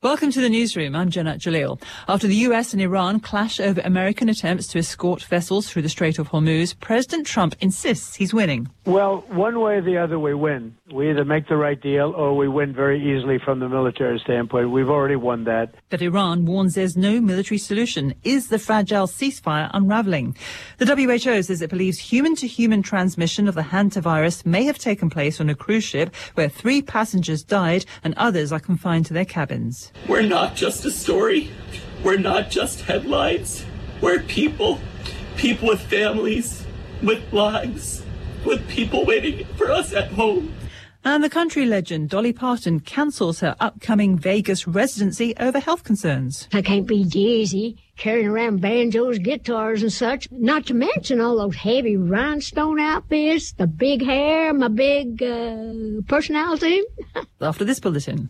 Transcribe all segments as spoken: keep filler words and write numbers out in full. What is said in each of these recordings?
Welcome to the newsroom. I'm Jannat Jalil. After the U S and Iran clash over American attempts to escort vessels through the Strait of Hormuz, President Trump insists he's winning. Well, one way or the other, we win. We either make the right deal or we win very easily from the military standpoint. We've already won that. But Iran warns there's no military solution. Is the fragile ceasefire unraveling? The W H O says it believes human-to-human transmission of the hantavirus may have taken place on a cruise ship where three passengers died and others are confined to their cabins. We're not just a story. We're not just headlines. We're people. People with families, with lives, with people waiting for us at home. And the country legend Dolly Parton cancels her upcoming Vegas residency over health concerns. I can't be dizzy carrying around banjos, guitars and such, not to mention all those heavy rhinestone outfits, the big hair, my big uh, personality. After this bulletin.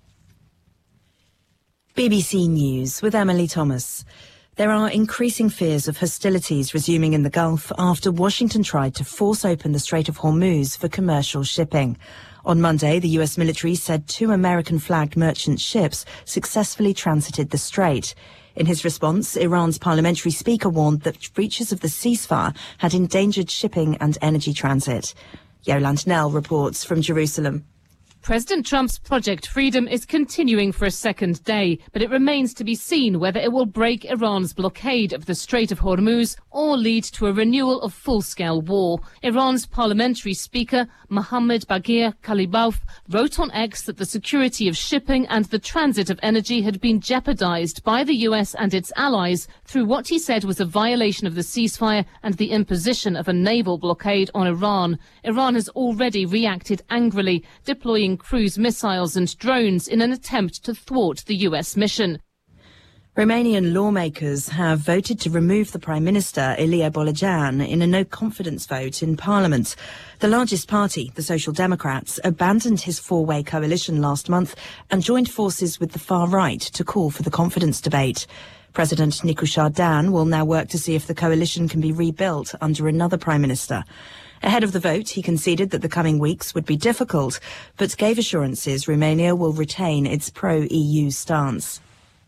B B C News with Emily Thomas. There are increasing fears of hostilities resuming in the Gulf after Washington tried to force open the Strait of Hormuz for commercial shipping. On Monday, the U S military said two American-flagged merchant ships successfully transited the strait. In his response, Iran's parliamentary speaker warned that breaches of the ceasefire had endangered shipping and energy transit. Yolande Knell reports from Jerusalem. President Trump's Project Freedom is continuing for a second day, but it remains to be seen whether it will break Iran's blockade of the Strait of Hormuz or lead to a renewal of full-scale war. Iran's parliamentary speaker, Mohammad Bagher Kalibouf, wrote on X that the security of shipping and the transit of energy had been jeopardized by the U S and its allies through what he said was a violation of the ceasefire and the imposition of a naval blockade on Iran. Iran has already reacted angrily, deploying cruise missiles and drones in an attempt to thwart the U S mission. Romanian lawmakers have voted to remove the Prime Minister, Ilie Bolojan, in a no-confidence vote in Parliament. The largest party, the Social Democrats, abandoned his four-way coalition last month and joined forces with the far right to call for the confidence debate. President Nicușor Dan will now work to see if the coalition can be rebuilt under another Prime Minister. Ahead of the vote, he conceded that the coming weeks would be difficult, but gave assurances Romania will retain its pro-E U stance.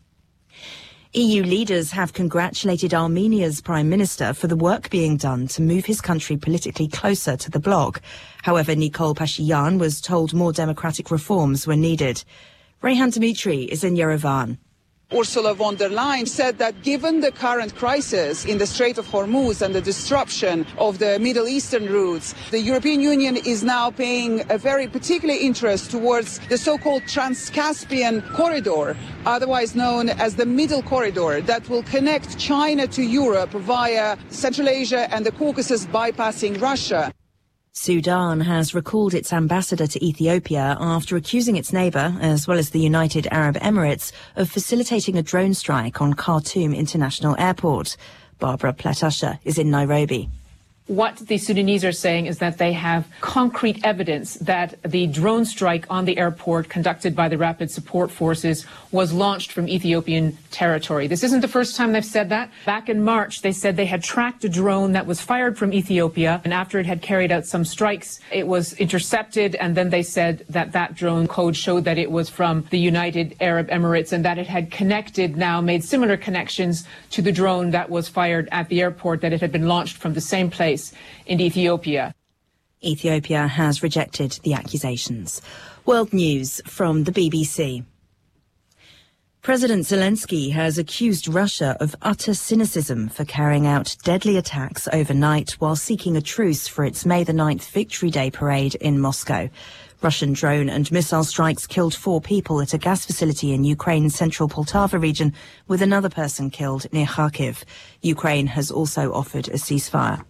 E U leaders have congratulated Armenia's Prime Minister for the work being done to move his country politically closer to the bloc. However, Nicole Pashinyan was told more democratic reforms were needed. Rehan Dmitry is in Yerevan. Ursula von der Leyen said that given the current crisis in the Strait of Hormuz and the disruption of the Middle Eastern routes, the European Union is now paying a very particular interest towards the so-called Trans-Caspian corridor, otherwise known as the Middle Corridor, that will connect China to Europe via Central Asia and the Caucasus, bypassing Russia. Sudan has recalled its ambassador to Ethiopia after accusing its neighbour, as well as the United Arab Emirates, of facilitating a drone strike on Khartoum International Airport. Barbara Platasha is in Nairobi. What the Sudanese are saying is that they have concrete evidence that the drone strike on the airport conducted by the Rapid Support Forces was launched from Ethiopian territory. This isn't the first time they've said that. Back in March, they said they had tracked a drone that was fired from Ethiopia, and after it had carried out some strikes, it was intercepted, and then they said that that drone code showed that it was from the United Arab Emirates and that it had connected now, made similar connections to the drone that was fired at the airport, that it had been launched from the same place in Ethiopia. Ethiopia has rejected the accusations. World News from the B B C. President Zelensky has accused Russia of utter cynicism for carrying out deadly attacks overnight while seeking a truce for its May the ninth Victory Day parade in Moscow. Russian drone and missile strikes killed four people at a gas facility in Ukraine's central Poltava region, with another person killed near Kharkiv. Ukraine has also offered a ceasefire.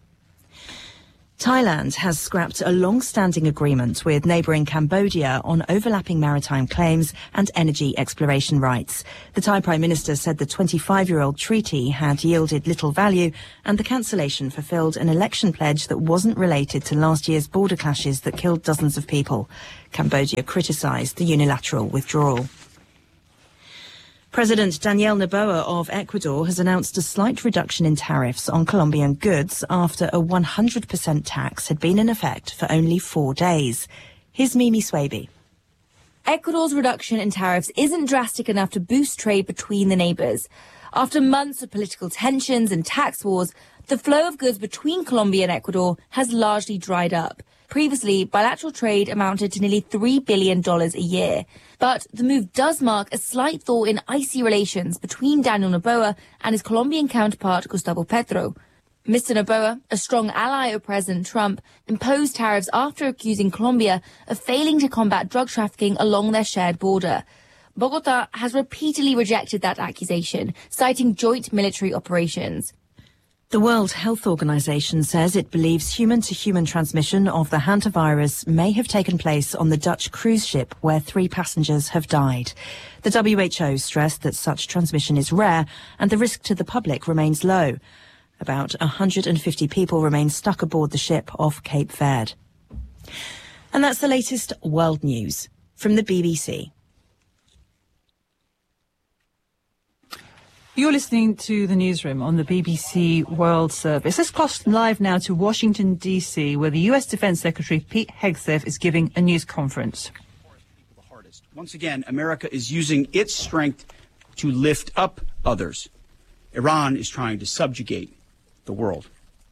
Thailand has scrapped a long-standing agreement with neighbouring Cambodia on overlapping maritime claims and energy exploration rights. The Thai Prime Minister said the twenty-five-year-old treaty had yielded little value, and the cancellation fulfilled an election pledge that wasn't related to last year's border clashes that killed dozens of people. Cambodia criticised the unilateral withdrawal. President Daniel Noboa of Ecuador has announced a slight reduction in tariffs on Colombian goods after a one hundred percent tax had been in effect for only four days. Here's Mimi Swaby. Ecuador's reduction in tariffs isn't drastic enough to boost trade between the neighbours. After months of political tensions and tax wars, the flow of goods between Colombia and Ecuador has largely dried up. Previously, bilateral trade amounted to nearly three billion dollars a year. But the move does mark a slight thaw in icy relations between Daniel Noboa and his Colombian counterpart, Gustavo Petro. Mister Noboa, a strong ally of President Trump, imposed tariffs after accusing Colombia of failing to combat drug trafficking along their shared border. Bogotá has repeatedly rejected that accusation, citing joint military operations. The World Health Organization says it believes human-to-human transmission of the hantavirus may have taken place on the Dutch cruise ship where three passengers have died. The W H O stressed that such transmission is rare and the risk to the public remains low. About one hundred fifty people remain stuck aboard the ship off Cape Verde. And that's the latest world news from the B B C. You're listening to the newsroom on the B B C World Service. Let's cross live now to Washington, D C, where the U S Defense Secretary Pete Hegseth is giving a news conference. Once again, America is using its strength to lift up others. Iran is trying to subjugate the world.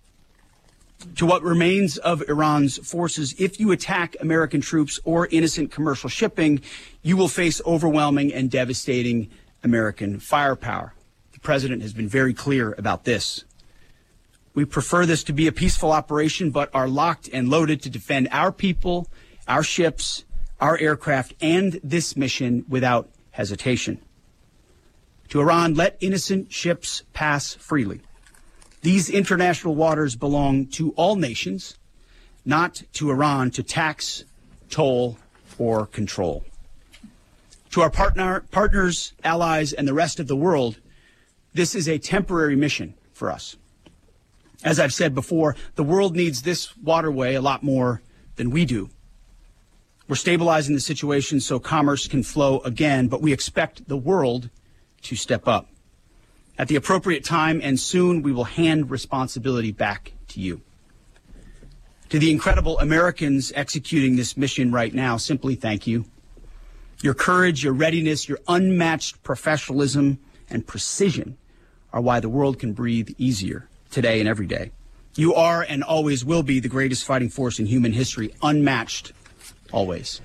To what remains of Iran's forces, if you attack American troops or innocent commercial shipping, you will face overwhelming and devastating American firepower. The president has been very clear about this. We prefer this to be a peaceful operation, but are locked and loaded to defend our people, our ships, our aircraft, and this mission without hesitation. To Iran, let innocent ships pass freely. These international waters belong to all nations, not to Iran to tax, toll, or control. To our partner, partners, allies, and the rest of the world, this is a temporary mission for us. As I've said before, the world needs this waterway a lot more than we do. We're stabilizing the situation so commerce can flow again, but we expect the world to step up. At the appropriate time and soon, we will hand responsibility back to you. To the incredible Americans executing this mission right now, simply thank you. Your courage, your readiness, your unmatched professionalism and precision are why the world can breathe easier today and every day. You are and always will be the greatest fighting force in human history, unmatched always.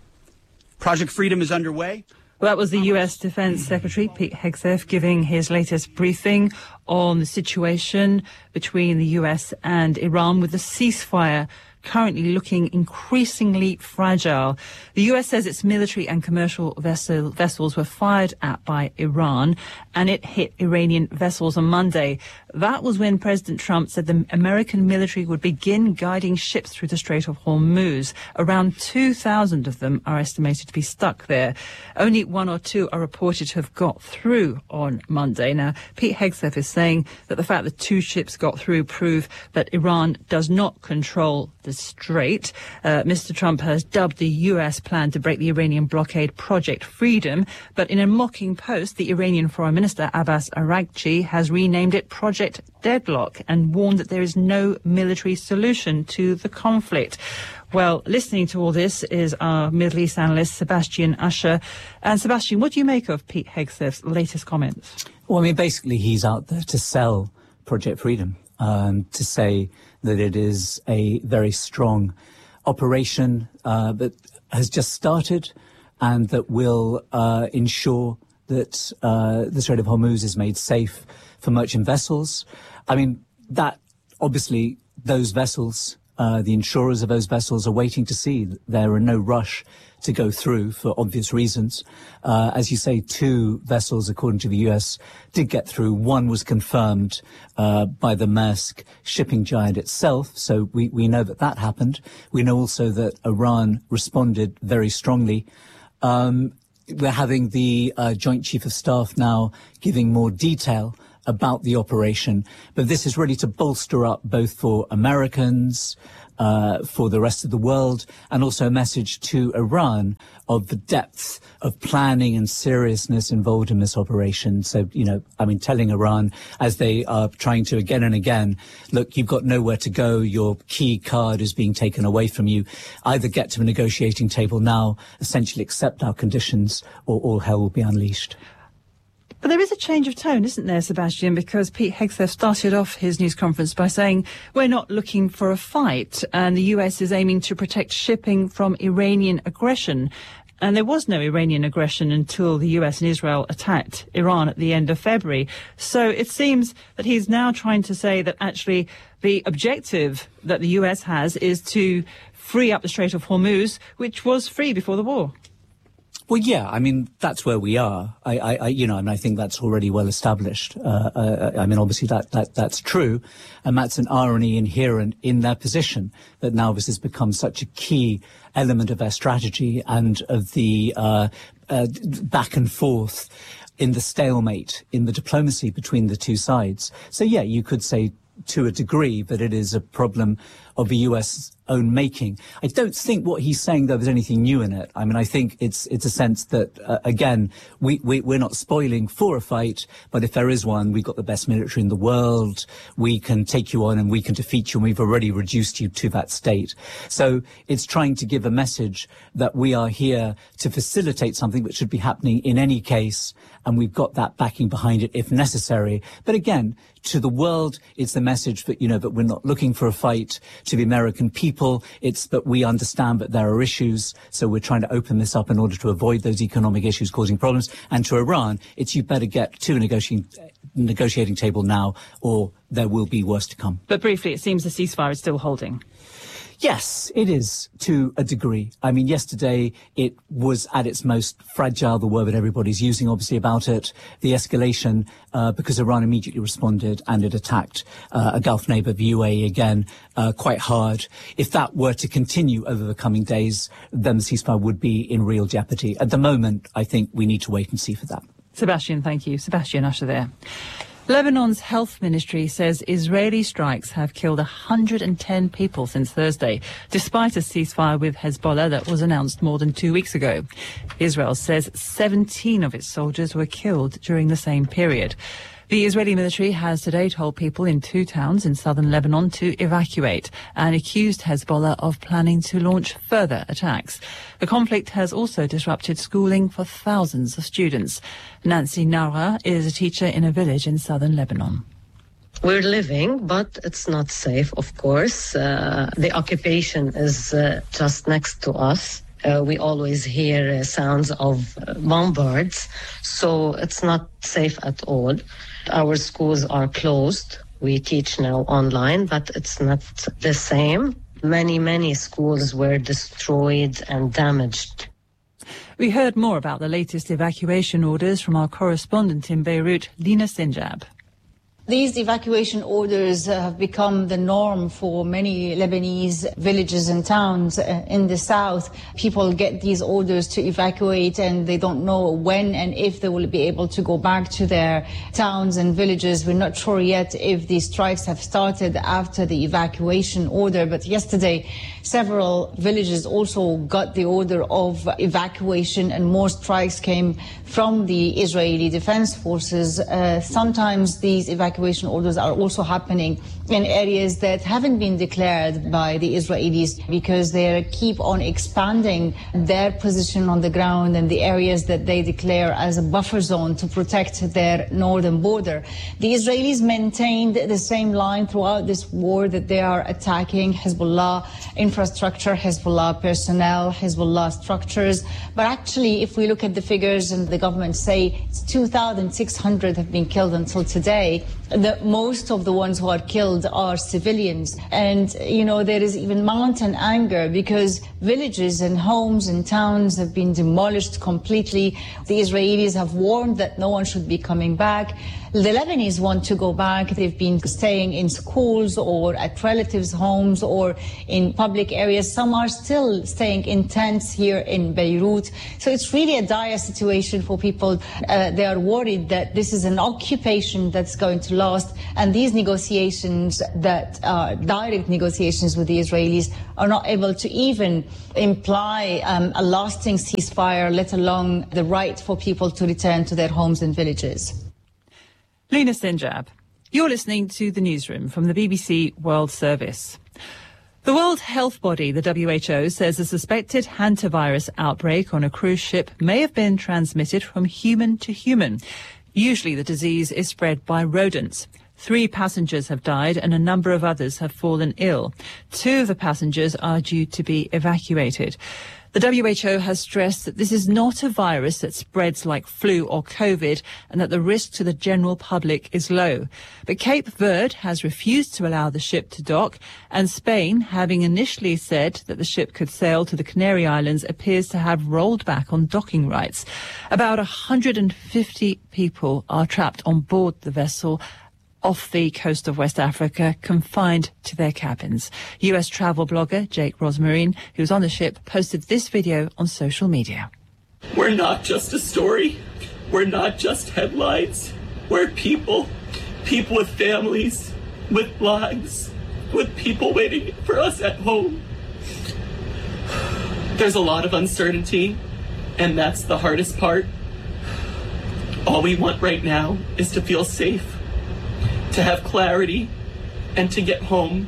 Project Freedom is underway. Well, that was the U S Defense Secretary, Pete Hegseth, giving his latest briefing on the situation between the U S and Iran, with the ceasefire currently looking increasingly fragile. The U S says its military and commercial vessel, vessels were fired at by Iran, and it hit Iranian vessels on Monday. That was when President Trump said the American military would begin guiding ships through the Strait of Hormuz. Around two thousand of them are estimated to be stuck there. Only one or two are reported to have got through on Monday. Now, Pete Hegseth is saying that the fact that two ships got through prove that Iran does not control the strait. Uh, Mister Trump has dubbed the U S plan to break the Iranian blockade Project Freedom, but in a mocking post, the Iranian Foreign Minister Abbas Araghchi has renamed it Project Deadlock and warned that there is no military solution to the conflict. Well, listening to all this is our Middle East analyst, Sebastian Usher. And Sebastian, what do you make of Pete Hegseth's latest comments? Well, I mean, basically, he's out there to sell Project Freedom, um, to say that it is a very strong operation uh, that has just started and that will uh, ensure that uh, the Strait of Hormuz is made safe for merchant vessels. I mean, that obviously those vessels, uh, the insurers of those vessels are waiting to see. There are no rush to go through for obvious reasons. Uh, as you say, two vessels, according to the U S, did get through. One was confirmed uh, by the Maersk shipping giant itself, so we, we know that that happened. We know also that Iran responded very strongly. Um, we're having the uh, Joint Chief of Staff now giving more detail about the operation, but this is really to bolster up both for Americans, uh, for the rest of the world, and also a message to Iran of the depth of planning and seriousness involved in this operation. So, you know, I mean, telling Iran, as they are trying to again and again, look, you've got nowhere to go, your key card is being taken away from you, either get to a negotiating table now, essentially accept our conditions, or all hell will be unleashed. But there is a change of tone, isn't there, Sebastian? Because Pete Hegseth started off his news conference by saying, we're not looking for a fight, and the U S is aiming to protect shipping from Iranian aggression. And there was no Iranian aggression until the U S and Israel attacked Iran at the end of February. So it seems that he's now trying to say that actually the objective that the U S has is to free up the Strait of Hormuz, which was free before the war. Well, yeah, I mean, that's where we are. I, I, I you know, and I think that's already well established. Uh, uh, I mean, obviously that, that, that's true. And that's an irony inherent in their position, that now this has become such a key element of their strategy and of the, uh, uh, back and forth in the stalemate, in the diplomacy between the two sides. So, yeah, you could say to a degree that it is a problem of the U S own making. I don't think what he's saying, though, there's anything new in it. I mean, I think it's it's a sense that, uh, again, we, we, we're not spoiling for a fight, but if there is one, we've got the best military in the world, we can take you on and we can defeat you, and we've already reduced you to that state. So it's trying to give a message that we are here to facilitate something that should be happening in any case, and we've got that backing behind it if necessary. But again, to the world, it's the message that, you know, that we're not looking for a fight. To the American people, it's that we understand that there are issues, so we're trying to open this up in order to avoid those economic issues causing problems. And to Iran, it's you better get to a negotiating, negotiating table now, or there will be worse to come. But briefly, it seems the ceasefire is still holding. Yes, it is, to a degree. I mean, yesterday it was at its most fragile, the word that everybody's using, obviously, about it. The escalation, uh, because Iran immediately responded and it attacked uh, a Gulf neighbour, the U A E, again, uh, quite hard. If that were to continue over the coming days, then the ceasefire would be in real jeopardy. At the moment, I think we need to wait and see for that. Sebastian, thank you. Sebastian Usher there. Lebanon's health ministry says Israeli strikes have killed one hundred ten people since Thursday, despite a ceasefire with Hezbollah that was announced more than two weeks ago. Israel says seventeen of its soldiers were killed during the same period. The Israeli military has today told people in two towns in southern Lebanon to evacuate and accused Hezbollah of planning to launch further attacks. The conflict has also disrupted schooling for thousands of students. Nancy Nara is a teacher in a village in southern Lebanon. We're living, but it's not safe, of course. Uh, the occupation is uh, just next to us. Uh, we always hear uh, sounds of uh, bombards, so it's not safe at all. Our schools are closed. We teach now online, but it's not the same. Many, many schools were destroyed and damaged. We heard more about the latest evacuation orders from our correspondent in Beirut, Lina Sinjab. These evacuation orders uh, have become the norm for many Lebanese villages and towns uh, in the south. People get these orders to evacuate and they don't know when and if they will be able to go back to their towns and villages. We're not sure yet if these strikes have started after the evacuation order, but yesterday several villages also got the order of evacuation and more strikes came from the Israeli Defense Forces. Uh, sometimes these evacuation Evacuation orders are also happening in areas that haven't been declared by the Israelis because they keep on expanding their position on the ground and the areas that they declare as a buffer zone to protect their northern border. The Israelis maintained the same line throughout this war that they are attacking Hezbollah infrastructure, Hezbollah personnel, Hezbollah structures. But actually, if we look at the figures and the government say it's two thousand six hundred have been killed until today, the, most of the ones who are killed are civilians. And, you know, there is even mounting anger because villages and homes and towns have been demolished completely. The Israelis have warned that no one should be coming back. The Lebanese want to go back. They've been staying in schools or at relatives' homes or in public areas. Some are still staying in tents here in Beirut. So it's really a dire situation for people. Uh, they are worried that this is an occupation that's going to lost. And these negotiations that are direct negotiations with the Israelis are not able to even imply um, a lasting ceasefire, let alone the right for people to return to their homes and villages. Lina Sinjab, you're listening to the newsroom from the B B C World Service. The World Health Body, the W H O, says a suspected hantavirus outbreak on a cruise ship may have been transmitted from human to human. Usually the disease is spread by rodents. Three passengers have died and a number of others have fallen ill. Two of the passengers are due to be evacuated. The W H O has stressed that this is not a virus that spreads like flu or COVID and that the risk to the general public is low. But Cape Verde has refused to allow the ship to dock, and Spain, having initially said that the ship could sail to the Canary Islands, appears to have rolled back on docking rights. About one hundred fifty people are trapped on board the vessel off the coast of West Africa, confined to their cabins. U S travel blogger Jake Rosmarine, who's on the ship, posted this video on social media. We're not just a story. We're not just headlines. We're people. People with families, with lives, with people waiting for us at home. There's a lot of uncertainty, and that's the hardest part. All we want right now is to feel safe, to have clarity, and to get home.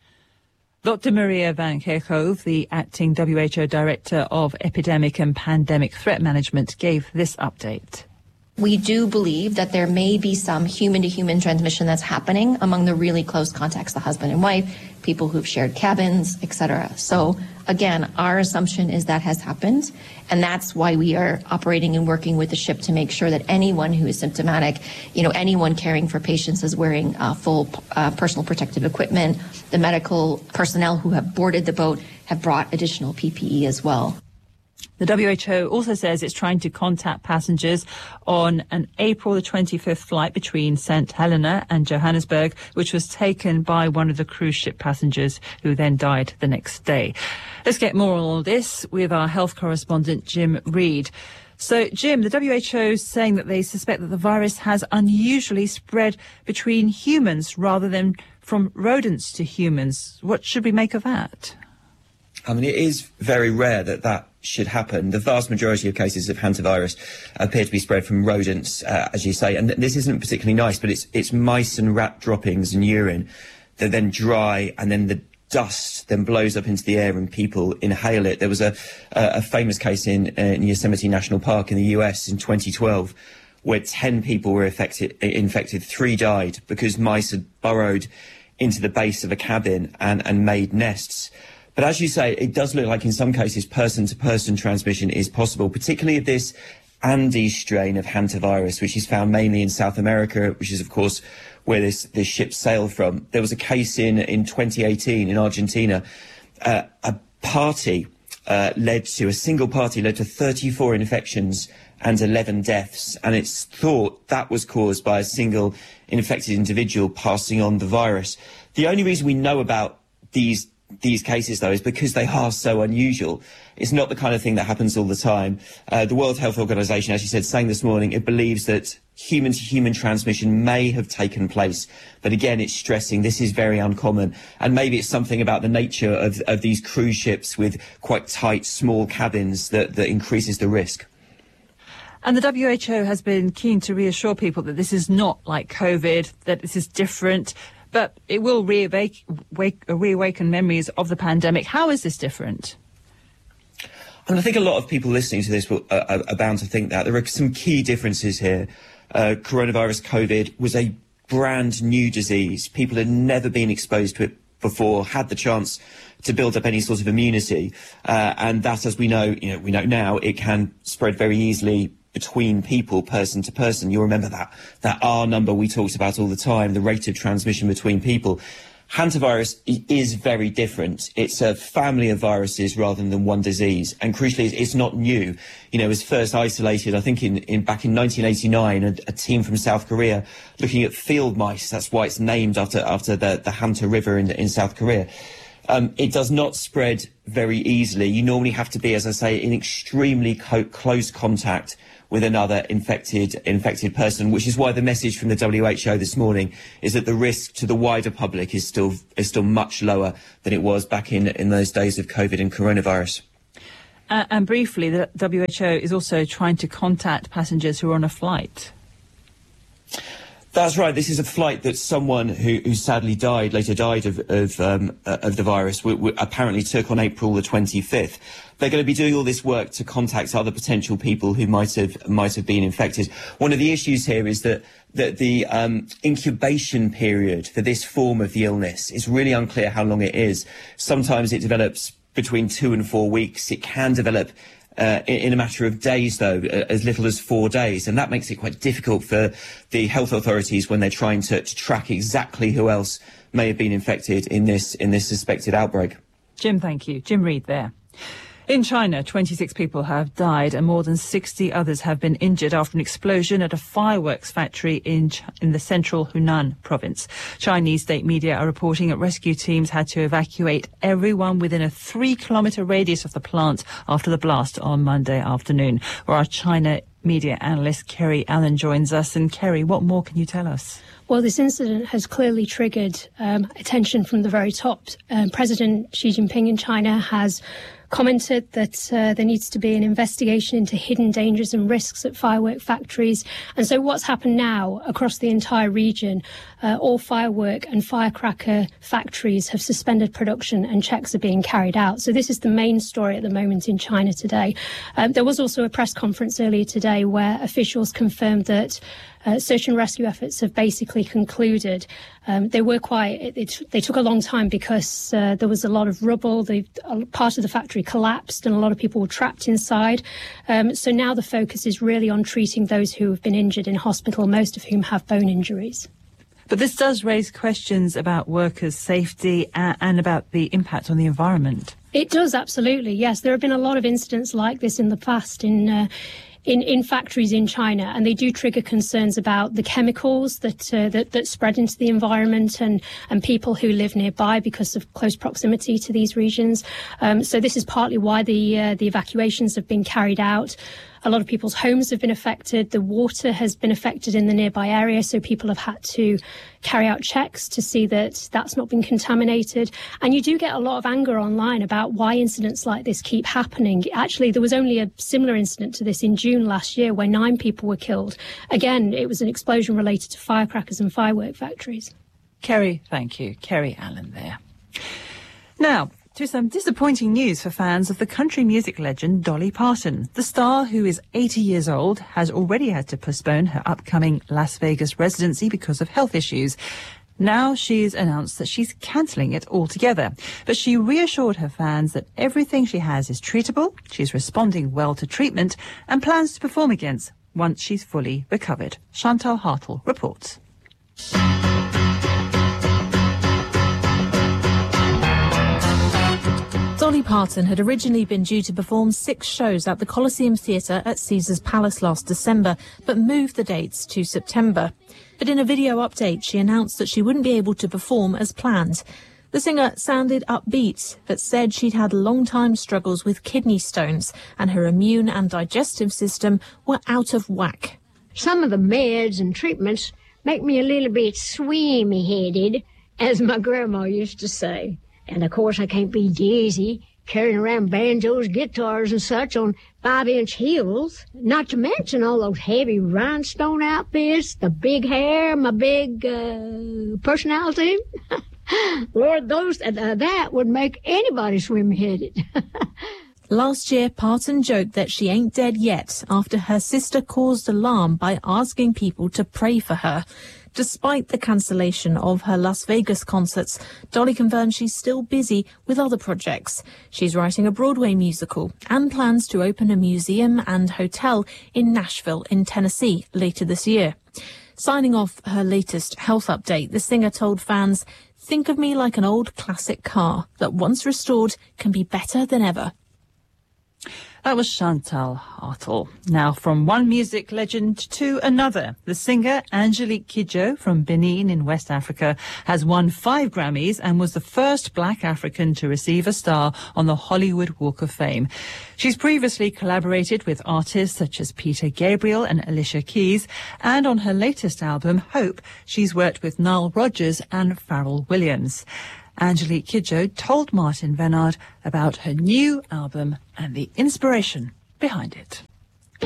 Doctor Maria van Kerkhove, the acting W H O Director of Epidemic and Pandemic Threat Management, gave this update. We do believe that there may be some human-to-human transmission that's happening among the really close contacts, the husband and wife, people who've shared cabins, et cetera. So, again, our assumption is that has happened, and that's why we are operating and working with the ship to make sure that anyone who is symptomatic, you know, anyone caring for patients is wearing uh, full uh, personal protective equipment. The medical personnel who have boarded the boat have brought additional P P E as well. The W H O also says it's trying to contact passengers on an April the twenty-fifth flight between Saint Helena and Johannesburg, which was taken by one of the cruise ship passengers who then died the next day. Let's get more on all this with our health correspondent, Jim Reid. So, Jim, the W H O is saying that they suspect that the virus has unusually spread between humans rather than from rodents to humans. What should we make of that? I mean, it is very rare that that should happen. The vast majority of cases of hantavirus appear to be spread from rodents, uh, as you say. And th- this isn't particularly nice, but it's it's mice and rat droppings and urine that then dry, and then the dust then blows up into the air and people inhale it. There was a, a, a famous case in, uh, in Yosemite National Park in the U S in twenty twelve where ten people were affected, infected. Three died because mice had burrowed into the base of a cabin and, and made nests. But as you say, it does look like in some cases person-to-person transmission is possible, particularly of this Andes strain of hantavirus, which is found mainly in South America, which is, of course, where this, this ship sailed from. There was a case in, in twenty eighteen in Argentina. Uh, a party uh, led to, a single party led to thirty-four infections and eleven deaths. And it's thought that was caused by a single infected individual passing on the virus. The only reason we know about these These cases, though, is because they are so unusual. It's not the kind of thing that happens all the time. Uh, the World Health Organization, as you said, saying this morning, it believes that human-to-human transmission may have taken place. But again, it's stressing this is very uncommon. And maybe it's something about the nature of, of these cruise ships with quite tight, small cabins that, that increases the risk. And the W H O has been keen to reassure people that this is not like COVID, that this is different, but it will reawake, wake, reawaken memories of the pandemic. How is this different? And I think a lot of people listening to this will, uh, are bound to think that. There are some key differences here. Uh, coronavirus COVID was a brand new disease. People had never been exposed to it before, had the chance to build up any sort of immunity. Uh, and that, as we know, you know, we know now, it can spread very easily between people, person to person. You'll remember that, that R number we talked about all the time, the rate of transmission between people. Hantavirus is very different. It's a family of viruses rather than one disease. And crucially, it's not new. You know, it was first isolated, I think, in, in back in nineteen eighty-nine, a, a team from South Korea looking at field mice. That's why it's named after, after the, the Hanta River in, in South Korea. Um, it does not spread very easily. You normally have to be, as I say, in extremely co- close contact with another infected infected person, which is why the message from the W H O this morning is that the risk to the wider public is still is still much lower than it was back in, in those days of COVID and coronavirus. Uh, and briefly, the W H O is also trying to contact passengers who are on a flight. That's right. This is a flight that someone who, who sadly died, later died of of, um, uh, of the virus, w- w- apparently took on April the twenty-fifth. They're going to be doing all this work to contact other potential people who might have might have been infected. One of the issues here is that that the um, incubation period for this form of the illness is really unclear how long it is. Sometimes it develops between two and four weeks. It can develop Uh, in, in a matter of days, though, uh, as little as four days. And that makes it quite difficult for the health authorities when they're trying to, to track exactly who else may have been infected in this in this suspected outbreak. Jim, thank you. Jim Reid there. In China, twenty-six people have died and more than sixty others have been injured after an explosion at a fireworks factory in Ch- in the central Hunan province. Chinese state media are reporting that rescue teams had to evacuate everyone within a three-kilometre radius of the plant after the blast on Monday afternoon. Where our China media analyst Kerry Allen joins us. And Kerry, what more can you tell us? Well, this incident has clearly triggered um, attention from the very top. Um, President Xi Jinping in China has commented that uh, there needs to be an investigation into hidden dangers and risks at firework factories. And so what's happened now across the entire region, uh, all firework and firecracker factories have suspended production and checks are being carried out. So this is the main story at the moment in China today. Um, there was also a press conference earlier today where officials confirmed that Uh, search and rescue efforts have basically concluded. Um, they were quite, it, it, they took a long time because uh, there was a lot of rubble. The, uh, part of the factory collapsed and a lot of people were trapped inside. Um, so now the focus is really on treating those who have been injured in hospital, most of whom have bone injuries. But this does raise questions about workers' safety and, and about the impact on the environment. It does, absolutely, yes. There have been a lot of incidents like this in the past in uh, In, in factories in China, and they do trigger concerns about the chemicals that uh, that, that spread into the environment and, and people who live nearby because of close proximity to these regions. Um, so this is partly why the uh, the evacuations have been carried out. A lot of people's homes have been affected. The water has been affected in the nearby area, so people have had to carry out checks to see that that's not been contaminated. And you do get a lot of anger online about why incidents like this keep happening. Actually, there was only a similar incident to this in June last year where nine people were killed. Again, it was an explosion related to firecrackers and firework factories. Kerry, thank you. Kerry Allen there. Now, to some disappointing news for fans of the country music legend Dolly Parton. The star, who is eighty years old, has already had to postpone her upcoming Las Vegas residency because of health issues. Now she's announced that she's cancelling it altogether. But she reassured her fans that everything she has is treatable, she's responding well to treatment, and plans to perform again once she's fully recovered. Chantal Hartle reports. Dolly Parton had originally been due to perform six shows at the Coliseum Theatre at Caesars Palace last December, but moved the dates to September. But in a video update, she announced that she wouldn't be able to perform as planned. The singer sounded upbeat, but said she'd had long-time struggles with kidney stones and her immune and digestive system were out of whack. Some of the meds and treatments make me a little bit swimmy-headed, as my grandma used to say. And, of course, I can't be dizzy, carrying around banjos, guitars, and such on five-inch heels. Not to mention all those heavy rhinestone outfits, the big hair, my big uh, personality. Lord, those uh, that would make anybody swim-headed. Last year, Parton joked that she ain't dead yet after her sister caused alarm by asking people to pray for her. Despite the cancellation of her Las Vegas concerts, Dolly confirms she's still busy with other projects. She's writing a Broadway musical and plans to open a museum and hotel in Nashville in Tennessee later this year. Signing off her latest health update, the singer told fans, "Think of me like an old classic car that once restored can be better than ever." That was Chantal Hartel. Now, from one music legend to another, the singer Angelique Kidjo from Benin in West Africa has won five Grammys and was the first black African to receive a star on the Hollywood Walk of Fame. She's previously collaborated with artists such as Peter Gabriel and Alicia Keys, and on her latest album, Hope, she's worked with Nile Rodgers and Pharrell Williams. Angelique Kidjo told Martin Vennard about her new album and the inspiration behind it.